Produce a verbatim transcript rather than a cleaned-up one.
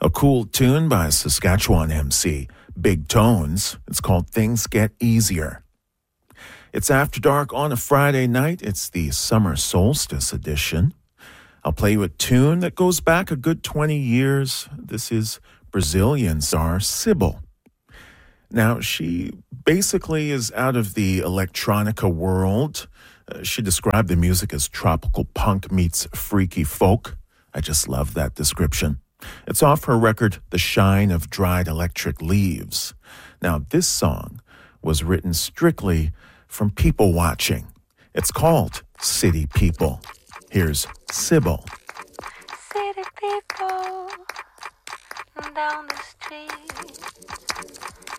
A cool tune by Saskatchewan M C Big Tones. It's called Things Get Easier. It's After Dark on a Friday night. It's the summer solstice edition. I'll play you a tune that goes back a good twenty years. This is Brazilian star Sybil. Now, she basically is out of the electronica world. Uh, she described the music as tropical punk meets freaky folk. I just love that description. It's off her record, The Shine of Dried Electric Leaves. Now, this song was written strictly from people watching. It's called City People. Here's Sybil. City people down the street,